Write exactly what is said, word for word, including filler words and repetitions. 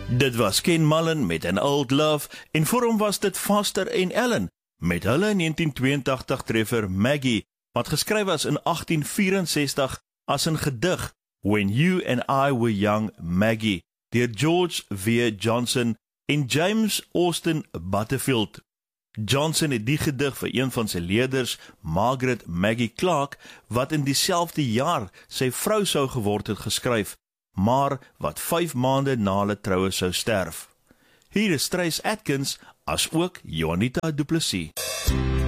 Dit was Ken Mullen met An Old Love en voor hom was dit Foster en Allen met hulle negentien tweeëntagtig treffer Maggie, wat geskryf was in agtien vyf-en-sestig as 'n gedig When You and I Were Young, Maggie, deur George W. Johnson en James Austin Butterfield. Johnson het die gedig vir een van sy leerders, Margaret Maggie Clark, wat in dieselfde jaar sy vrou sou geword het, geskryf, maar wat vyf maande na hulle troue sou sterf. Hier is Trace Atkins, as ook Juanita Du Plessis.